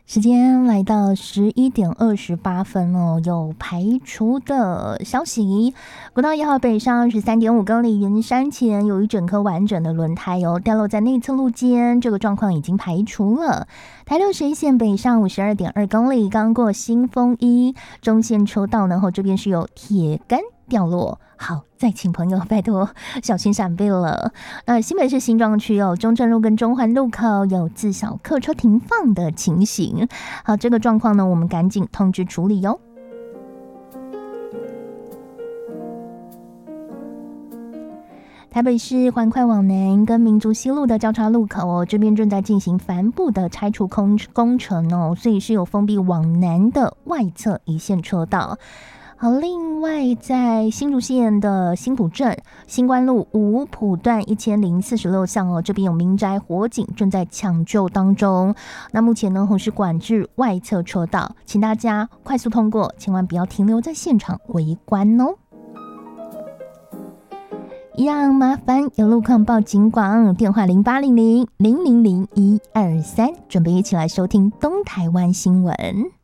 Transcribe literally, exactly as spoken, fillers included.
时间来到十一点二十八分哦，有排除的消息。国道一号北上十三点五公里，圆山前有一整颗完整的轮胎哦，掉落在内侧路肩，这个状况已经排除了。台六十一线北上五十二点二公里，刚过新丰一中线车道呢，后这边是有铁杆掉落。好，再请朋友拜托小心闪避了。那新北市新庄区有中正路跟中环路口有自小客车停放的情形。好，这个状况呢，我们赶紧通知处理哟。台北市环快往南跟民族西路的交叉路口哦，这边正在进行帆布的拆除工工程哦，所以是有封闭往南的外侧一线车道。好，另外在新竹县的新埔镇新关路五埔段一千零四十六巷哦，这边有民宅火警正在抢救当中。那目前呢，红是管制外侧车道，请大家快速通过，千万不要停留在现场围观哦。一样麻烦有路况报警广，电话零八零零零零零一二三，准备一起来收听东台湾新闻。